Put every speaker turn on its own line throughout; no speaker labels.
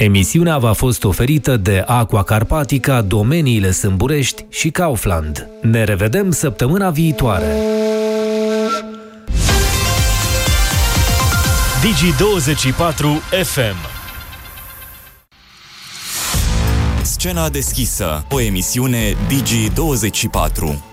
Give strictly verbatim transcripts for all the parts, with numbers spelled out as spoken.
Emisiunea v-a fost oferită de Aqua Carpatica, Domeniile Sâmburești și Kaufland. Ne revedem săptămâna viitoare!
Digi douăzeci și patru F M.
Scena deschisă, o emisiune Digi douăzeci și patru.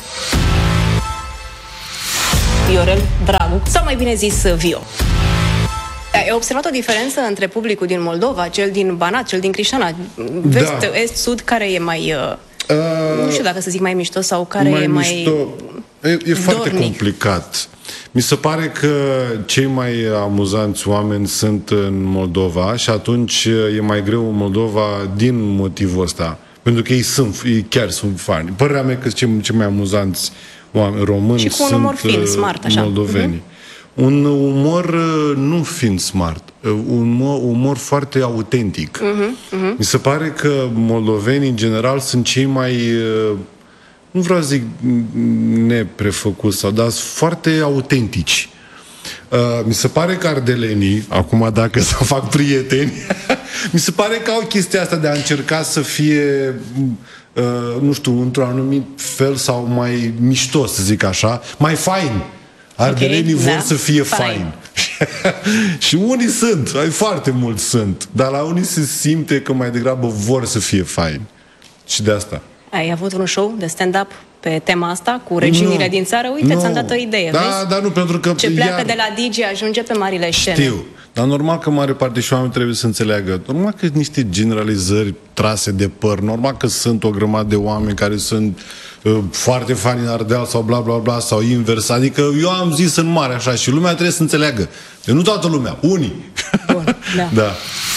Viorel Dragu, sau mai bine zis Vio. Ai observat o diferență între publicul din Moldova, cel din Banat, cel din Crișana, vest, da. Est, sud, care e mai, uh, uh, nu știu dacă să zic mai mișto sau care
mai
e mai
mișto. E, e foarte complicat. Mi se pare că cei mai amuzanți oameni sunt în Moldova și atunci e mai greu în Moldova din motivul ăsta. Pentru că ei sunt, ei chiar sunt fani. Părerea mea că cei, cei mai amuzanți oameni români
și cu un umor
sunt
fin, smart, așa.
moldovenii. Uh-huh. Un umor nu fiind smart, un umor, umor foarte autentic. Uh-huh, uh-huh. Mi se pare că moldovenii, în general, sunt cei mai, nu vreau să zic neprefăcuți, sau, dar sunt foarte autentici. Uh, mi se pare că ardelenii, acum dacă să fac prieteni, mi se pare că au chestia asta de a încerca să fie, uh, nu știu, într-un anumit fel sau mai mișto, să zic așa, mai fain. Ardelenii okay, vor da. să fie fain. Și unii sunt, ai foarte mulți sunt, dar la unii se simte că mai degrabă vor să fie fain. Și de asta.
Ai avut un show de stand-up pe tema asta cu regiunile no, din țară? Uite, no. ți-am dat o idee,
da,
vezi?
Da, nu, pentru că
ce pleacă
iar...
de la Digi ajunge pe marile scene.
Știu, dar normal că mare parte și oamenii trebuie să înțeleagă. Normal că niște generalizări trase de păr, normal că sunt o grămadă de oameni care sunt uh, foarte fani în Ardeal sau bla bla bla sau invers. Adică eu am zis în mare așa și lumea trebuie să înțeleagă. De nu toată lumea, unii.
Bun, da.
Da.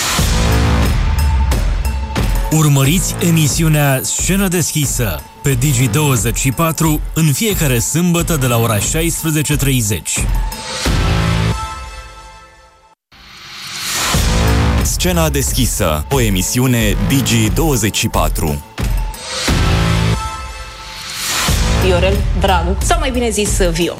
Urmăriți emisiunea Scenă deschisă pe Digi douăzeci și patru în fiecare sâmbătă de la ora șaisprezece treizeci.
Scena deschisă, o emisiune Digi douăzeci și patru.
Viorel Dragu, sau mai bine zis Vio.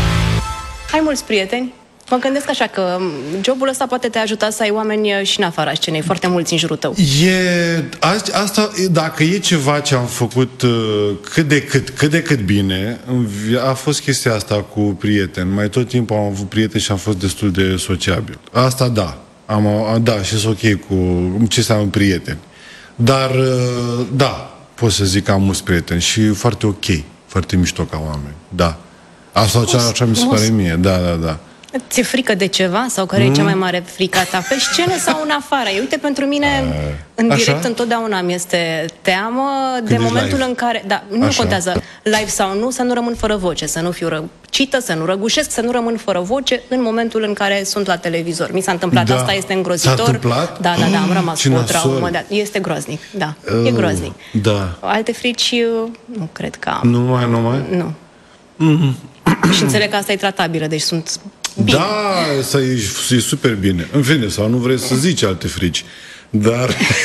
Ai mulți prieteni? Mă gândesc așa că jobul ăsta poate te ajuta să ai oameni și în afara scenei, foarte mulți în jurul tău.
E, asta, dacă e ceva ce am făcut cât de cât, cât de cât bine, a fost chestia asta cu prieteni. Mai tot timpul am avut prieteni și am fost destul de sociabil. Asta da, am, da, și sunt ok cu ce înseamnă prieteni. Dar, da, pot să zic că am mulți prieteni și foarte ok, foarte mișto ca oameni, da. Asta așa, așa mi se pare mie, da, da, da.
Ți-e frică de ceva? Sau care mm. e cea mai mare frică ta? Pe scenă sau în afară? Eu, uite, pentru mine, uh, în direct, așa? Întotdeauna mi este teamă Când de momentul live. în care... Da, nu așa. contează live sau nu, să nu rămân fără voce, să nu fiu răcită, să nu răgușesc, să nu rămân fără voce în momentul în care sunt la televizor. Mi s-a întâmplat, da. asta este îngrozitor.
S-a întâmplat?
Da, da, da, am rămas cu o traumă. Da. Este groaznic, da, uh, e groaznic.
Da.
Alte frici, nu cred că am.
Nu mai, nu mai?
Nu. Mm-hmm. Și înțeleg că asta e tratabilă, deci sunt... Bine.
Da, asta e, e super bine. În fine, sau nu vrei să zici alte frici. Dar...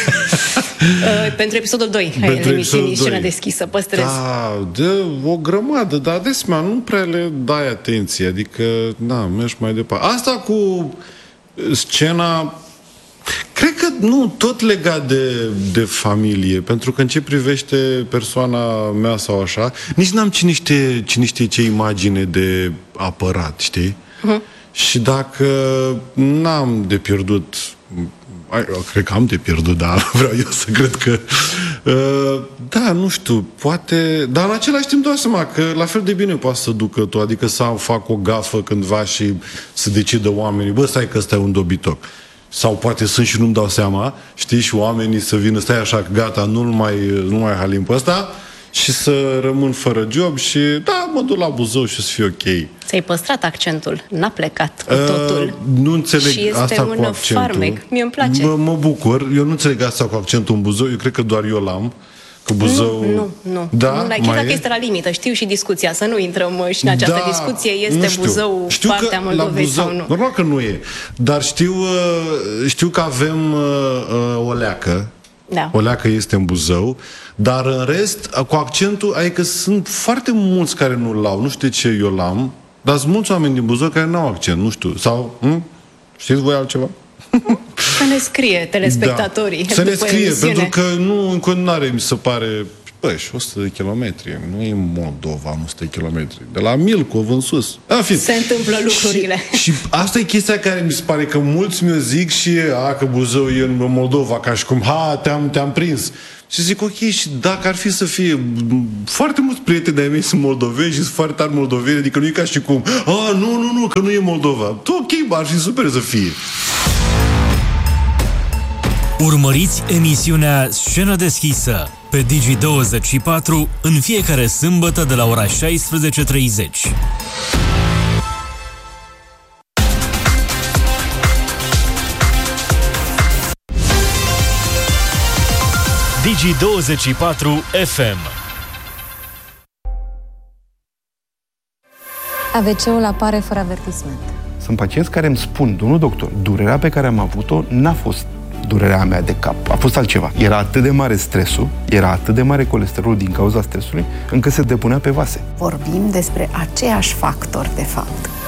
uh, pentru episodul doi, hai, în emisiunii Scenă deschisă, păstrez.
Da, de o grămadă, dar desmea nu prea le dai atenție. Adică, da, mergi mai departe. Asta cu scena... Cred că nu, tot legat de, de familie, pentru că în ce privește persoana mea sau așa, nici n-am cine știe, cine știe ce imagine de apărat, știi? Uh-huh. Și dacă n-am de pierdut, cred că am de pierdut, dar vreau eu să cred că, da, nu știu, poate, dar în același timp dau seama că la fel de bine poate să ducă tot, adică să fac o gafă cândva și să decidă oamenii, bă, stai că ăsta e un dobitoc. Sau poate sunt și nu-mi dau seama, știi, și oamenii să vină, stai așa, gata, nu-l mai, nu mai halim pe ăsta și să rămân fără job și, da, mă duc la Buzău și să fie ok.
Ți-ai păstrat accentul, n-a plecat cu totul.
Uh, nu înțeleg
și este
asta
un
cu accentul.
farmec, mie îmi place.
Mă, mă bucur, eu nu înțeleg asta cu accentul în Buzău, eu cred că doar eu l-am. Că Buzău...
Nu, nu, nu.
Da?
Nu, chiar dacă este la limită, știu și discuția, să nu intrăm și în această da, discuție, este Buzău știu partea Moldovei Buzău, sau nu?
Normal că nu e, dar știu, știu că avem uh, o leacă,
da.
O leacă este în Buzău, dar în rest, cu accentul, adică sunt foarte mulți care nu l-au, nu știu de ce eu l-am, dar sunt mulți oameni din Buzău care nu au accent, nu știu, sau, hm? Știți voi altceva?
Să ne scrie telespectatorii.
Da. Să ne scrie,
emisiune.
pentru că nu, în continuare mi se pare... Băi, și o sută de kilometri, nu e Moldova, o sută de kilometri. De la Milcov în sus. Fi.
Se întâmplă lucrurile.
Și, și asta e chestia care mi se pare că mulți mi-o zic și a, că Buzău e în Moldova, ca și cum, ha, te-am, te-am prins. Și zic, ok, și dacă ar fi să fie foarte mulți prieteni de-ai mei sunt moldoveni și sunt foarte tari moldoveni, adică nu e ca și cum, a, nu, nu, nu, că nu e Moldova. Ok, ar fi super să fie.
Urmăriți emisiunea Scenă deschisă pe Digi douăzeci și patru în fiecare sâmbătă de la ora șaisprezece treizeci. Digi douăzeci și patru F M.
A V C-ul apare fără avertisment.
Sunt pacienți care îmi spun, domnul doctor, durerea pe care am avut-o n-a fost durerea mea de cap, a fost altceva. Era atât de mare stresul, era atât de mare colesterolul din cauza stresului, încât se depunea pe vase.
Vorbim despre aceiași factori, de fapt.